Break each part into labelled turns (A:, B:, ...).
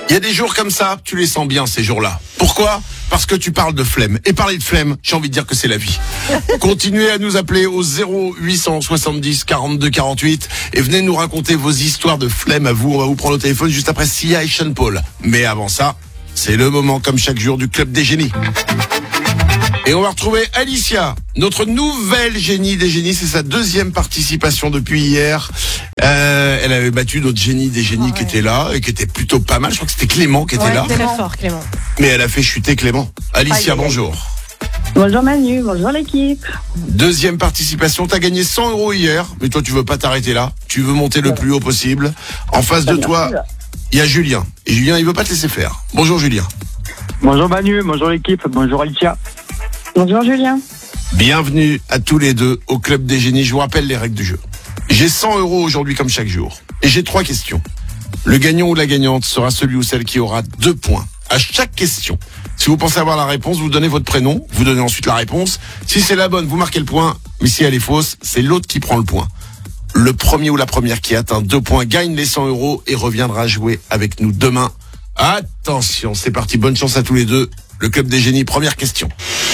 A: Il y a des jours comme ça, tu les sens bien ces jours-là. Pourquoi ? Parce que tu parles de flemme. Et parler de flemme, j'ai envie de dire que c'est la vie. Continuez à nous appeler au 0870 42 48 et venez nous raconter vos histoires de flemme à vous. On va vous prendre au téléphone juste après Sia et Sean Paul. Mais avant ça, c'est le moment comme chaque jour du Club des Génies. Et on va retrouver Alicia, notre nouvelle génie des génies. C'est sa deuxième participation depuis hier. Elle avait battu notre génie des génies qui était là et qui était plutôt pas mal. Je crois que c'était Clément qui était là.
B: Très fort, Clément.
A: Mais elle a fait chuter Clément. Alicia, bonjour.
C: Bonjour Manu, bonjour l'équipe.
A: Deuxième participation. T'as gagné 100 € hier, mais toi tu veux pas t'arrêter là. Tu veux monter le plus haut possible. En face de toi, il y a Julien. Et Julien, il veut pas te laisser faire. Bonjour Julien.
D: Bonjour Manu, bonjour l'équipe, bonjour Alicia.
C: Bonjour Julien.
A: Bienvenue à tous les deux au Club des Génies. Je vous rappelle les règles du jeu. J'ai 100 € aujourd'hui comme chaque jour. Et j'ai 3 questions. Le gagnant ou la gagnante sera celui ou celle qui aura 2 points à chaque question. Si vous pensez avoir la réponse, vous donnez votre prénom, vous donnez ensuite la réponse. Si c'est la bonne, vous marquez le point. Mais si elle est fausse, c'est l'autre qui prend le point. Le premier ou la première qui atteint 2 points gagne les 100 € et reviendra jouer avec nous demain. Attention, c'est parti. Bonne chance à tous les deux. Le Club des Génies, première question.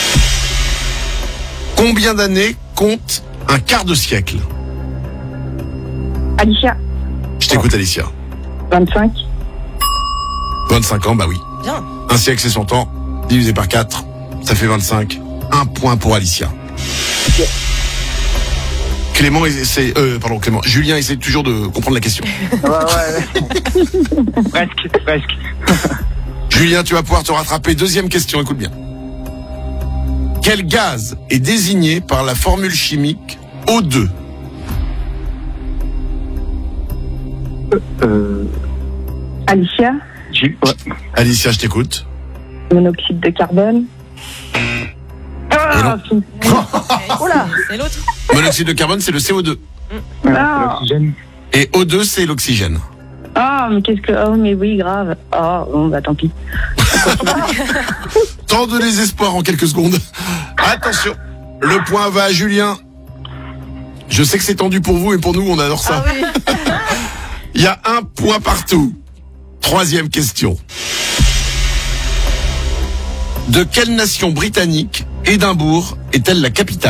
A: Combien d'années compte un quart de siècle ?
C: Alicia.
A: Je t'écoute Alicia.
C: 25.
A: 25 ans, bah oui.
B: Bien.
A: Un siècle c'est 100 ans, divisé par 4, ça fait 25. 1 point pour Alicia. Clément, Clément. Julien essaie toujours de comprendre la question.
D: Ouais. presque.
A: Julien, tu vas pouvoir te rattraper. Deuxième question, écoute bien. Quel gaz est désigné par la formule chimique O2 ?
C: Alicia.
A: Alicia, je t'écoute.
C: Monoxyde de carbone.
B: Oula, c'est l'autre.
A: Monoxyde de carbone, c'est le CO2.
C: Ah.
D: L'oxygène.
A: Et O2, c'est l'oxygène.
C: Ah, mais qu'est-ce que... Oh, mais oui, grave. Ah, bon, bah tant pis.
A: Tant de désespoir en quelques secondes. Attention, le point va à Julien. Je sais que c'est tendu pour vous et pour nous, on adore ça.
B: Ah oui.
A: Il y a 1 point partout. Troisième question. De quelle nation britannique Édimbourg est-elle la capitale ?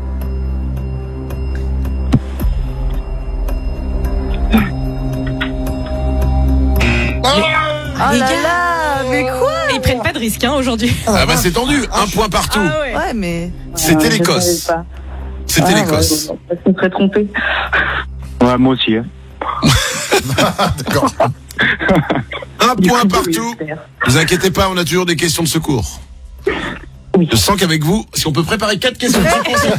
B: Oh là là, mais quoi ? Ils prennent pas de risques aujourd'hui.
A: Ah bah c'est tendu, 1 point partout.
B: Ah ouais.
E: Ouais, mais...
A: C'était
C: Je
A: l'Écosse.
C: savais pas.
A: C'était l'Écosse.
C: Ouais, je me serais trompé.
D: Ouais, moi aussi. Hein.
A: D'accord. 1 point partout. Vous inquiétez pas, on a toujours des questions de secours.
C: Oui.
A: Je sens qu'avec vous, si on peut préparer 4 questions de secours.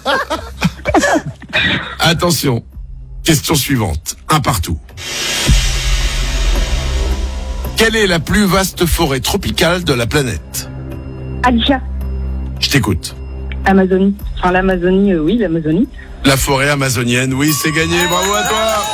A: Attention. Question suivante. 1 partout. Quelle est la plus vaste forêt tropicale de la planète ?
C: Alicia.
A: Je t'écoute.
C: Amazonie. Enfin, l'Amazonie, oui, l'Amazonie.
A: La forêt amazonienne, oui, c'est gagné. Bravo à toi.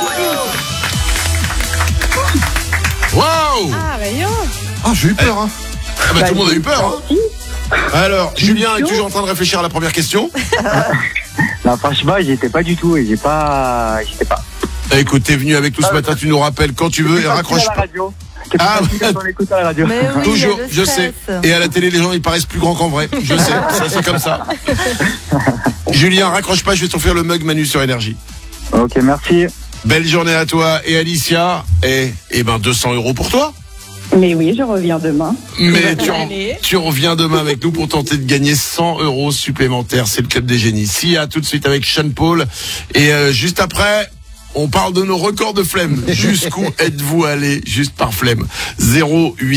A: Waouh.
B: Ah, bah yo.
F: Ah, j'ai eu peur, hein.
A: Ah bah tout le monde a eu peur, hein. Alors, Julien est toujours en train de réfléchir à la première question.
D: Non, franchement, j'y étais pas du tout et j'y étais pas.
A: Écoute, t'es venu avec nous ce matin, tu nous rappelles quand tu veux et raccroche pas. Ah,
D: On écoute à la radio.
E: Mais oui,
A: toujours,
E: il y a le
A: je sais.
E: stress.
A: Et à la télé, les gens, ils paraissent plus grands qu'en vrai. Je sais, ça c'est comme ça. Julien, raccroche pas, je vais t'offrir le mug Manu sur Énergie.
D: Ok, merci.
A: Belle journée à toi et Alicia. Et 200 € pour toi.
C: Mais oui, je reviens demain.
A: Mais
B: Allez.
A: tu reviens demain avec nous pour tenter de gagner 100 € supplémentaires. C'est le Club des Génies. Sia, tout de suite avec Sean Paul. Et juste après, on parle de nos records de flemme. Jusqu'où êtes-vous allé juste par flemme ?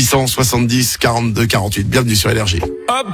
A: 0870 42 48. Bienvenue sur Énergie.